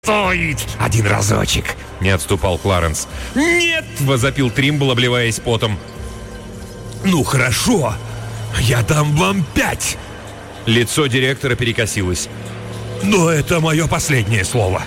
стоит один разочек!» — не отступал Кларенс. «Нет!» — возопил Тримбл, обливаясь потом. «Ну хорошо, я дам вам 5!» Лицо директора перекосилось. «Но это мое последнее слово!»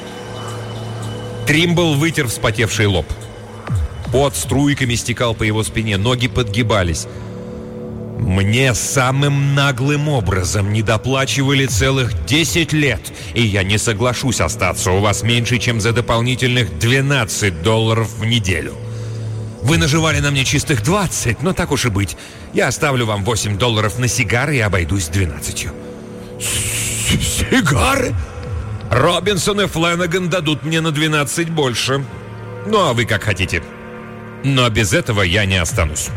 Тримбл вытер вспотевший лоб. Пот струйками стекал по его спине, ноги подгибались. «Мне самым наглым образом недоплачивали целых 10 лет, и я не соглашусь остаться у вас меньше, чем за дополнительных $12 в неделю. Вы наживали на мне чистых 20, но так уж и быть. Я оставлю вам $8 на сигары и обойдусь 12. «Сигары?» Робинсон и Фленаган дадут мне на 12 больше. Ну, а вы как хотите. Но без этого я не останусь».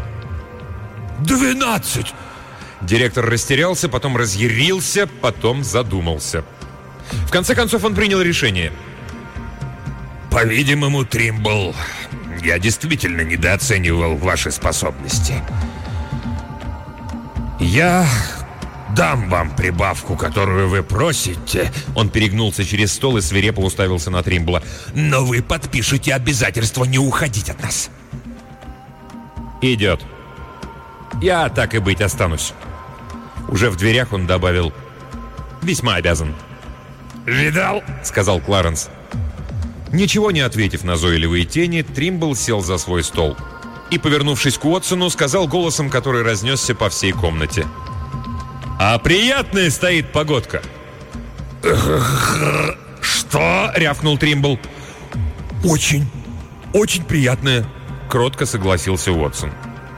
12! Директор растерялся, потом разъярился, потом задумался. В конце концов он принял решение. «По-видимому, Тримбл, я действительно недооценивал ваши способности. Я дам вам прибавку, которую вы просите». Он перегнулся через стол и свирепо уставился на Тримбла. «Но вы подпишете обязательство не уходить от нас». «Идет. Я, так и быть, останусь». Уже в дверях он добавил: «Весьма обязан». «Видал?» — сказал Кларенс. Ничего не ответив на назойливые тени, Тримбл сел за свой стол и, повернувшись к Уотсону, сказал голосом, который разнесся по всей комнате: «А приятная стоит погодка». «Что?» — рявкнул Тримбл. «Очень, очень приятная», — кротко согласился Уотсон.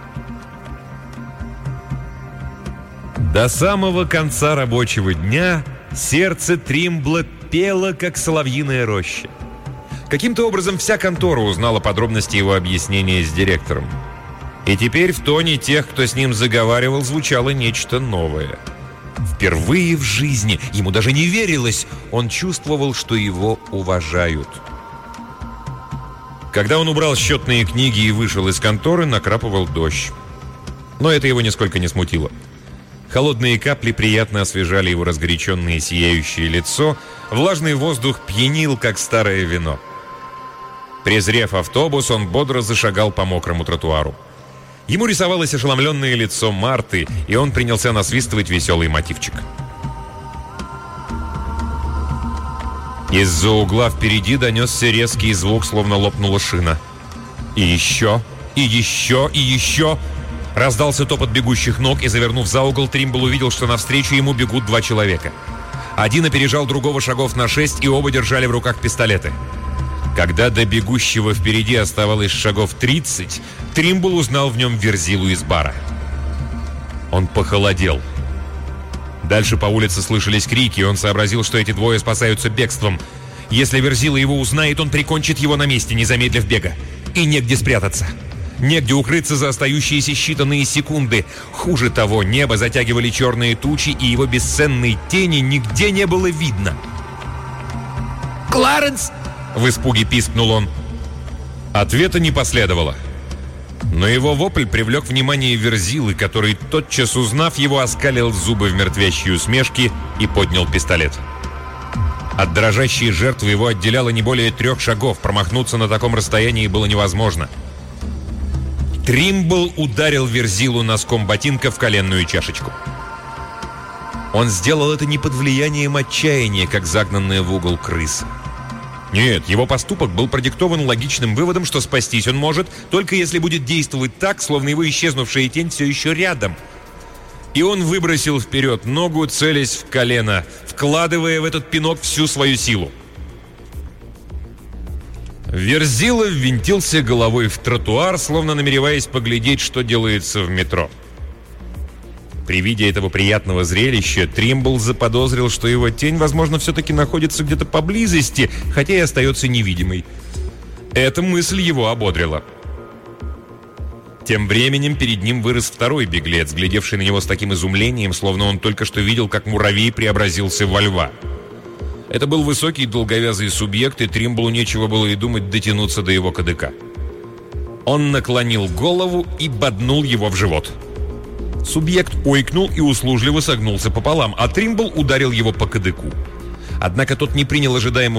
До самого конца рабочего дня сердце Тримбла пело, как соловьиная роща. Каким-то образом вся контора узнала подробности его объяснения с директором. И теперь в тоне тех, кто с ним заговаривал, звучало нечто новое. Впервые в жизни, ему даже не верилось, он чувствовал, что его уважают. Когда он убрал счетные книги и вышел из конторы, накрапывал дождь. Но это его нисколько не смутило. Холодные капли приятно освежали его разгоряченное сияющее лицо, влажный воздух пьянил, как старое вино. Презрев автобус, он бодро зашагал по мокрому тротуару. Ему рисовалось ошеломленное лицо Марты, и он принялся насвистывать веселый мотивчик. Из-за угла впереди донесся резкий звук, словно лопнула шина. И еще, и еще, и еще... Раздался топот бегущих ног, и, завернув за угол, Тримбл увидел, что навстречу ему бегут 2 человека. Один опережал другого шагов на 6, и оба держали в руках пистолеты. Когда до бегущего впереди оставалось шагов 30, Тримбл узнал в нем Верзилу из бара. Он похолодел. Дальше по улице слышались крики, и он сообразил, что эти двое спасаются бегством. Если Верзила его узнает, он прикончит его на месте, не замедлив бега. И негде спрятаться. Негде укрыться за остающиеся считанные секунды. Хуже того, небо затягивали черные тучи, и его бесценной тени нигде не было видно. «Кларенс!» — в испуге пискнул он. Ответа не последовало. Но его вопль привлек внимание Верзилы, который, тотчас узнав его, оскалил зубы в мертвящей усмешке и поднял пистолет. От дрожащей жертвы его отделяло не более 3 шагов. Промахнуться на таком расстоянии было невозможно. Тримбл ударил Верзилу носком ботинка в коленную чашечку. Он сделал это не под влиянием отчаяния, как загнанная в угол крыса. Нет, его поступок был продиктован логичным выводом, что спастись он может, только если будет действовать так, словно его исчезнувшая тень все еще рядом. И он выбросил вперед ногу, целясь в колено, вкладывая в этот пинок всю свою силу. Верзила ввинтился головой в тротуар, словно намереваясь поглядеть, что делается в метро. При виде этого приятного зрелища Тримбл заподозрил, что его тень, возможно, все-таки находится где-то поблизости, хотя и остается невидимой. Эта мысль его ободрила. Тем временем перед ним вырос второй беглец, глядевший на него с таким изумлением, словно он только что видел, как муравей преобразился во льва. Это был высокий долговязый субъект, и Тримблу нечего было и думать дотянуться до его кадыка. Он наклонил голову и боднул его в живот. Субъект ойкнул и услужливо согнулся пополам, а Тримбл ударил его по кадыку. Однако тот не принял ожидаемого